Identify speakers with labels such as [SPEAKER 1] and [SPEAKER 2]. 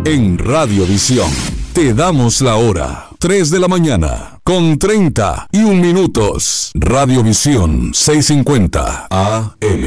[SPEAKER 1] En Radiovisión te damos la hora. 3 de la mañana, con 31 minutos. Radiovisión 650 AM.